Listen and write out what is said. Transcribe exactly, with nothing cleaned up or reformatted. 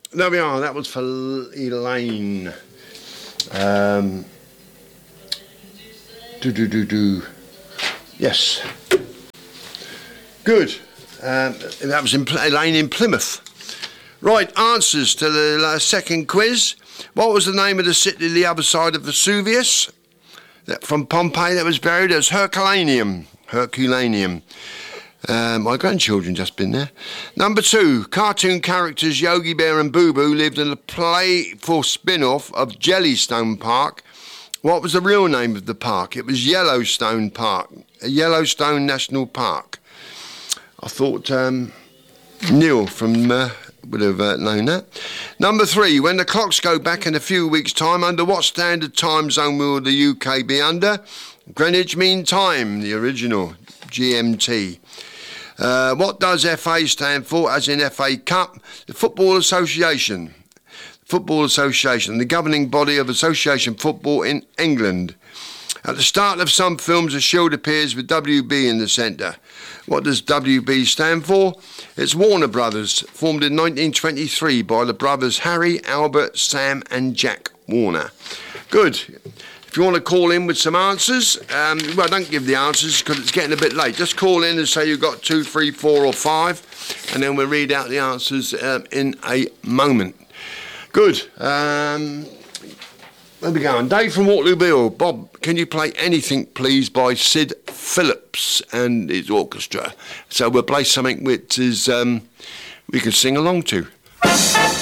there we are. That was for Elaine. Um, do do do do. Yes. Good. Um, that was in Pl- Elaine in Plymouth. Right, answers to the uh, second quiz. What was the name of the city on the other side of Vesuvius? That from Pompeii that was buried as Herculaneum. Herculaneum. Uh, my grandchildren just been there. Number two, cartoon characters Yogi Bear and Boo Boo lived in a playful spin-off of Jellystone Park. What was the real name of the park? It was Yellowstone Park, Yellowstone National Park. I thought um, Neil from uh, would have uh, known that. Number three, when the clocks go back in a few weeks' time, under what standard time zone will the U K be under? Greenwich Mean Time, the original, G M T. Uh, what does F A stand for, as in F A Cup? The Football Association. Football Association, the governing body of association football in England. At the start of some films, a shield appears with W B in the centre. What does W B stand for? It's Warner Brothers, formed in nineteen twenty-three by the brothers Harry, Albert, Sam and Jack Warner. Good. If you want to call in with some answers, um, well, don't give the answers because it's getting a bit late. Just call in and say you've got two, three, four or five, and then we'll read out the answers um, in a moment. Good. Um, where we going? Dave from Waterloo Bill. Bob, can you play Anything Please by Sid Phillips and his orchestra? So we'll play something which is um, we can sing along to.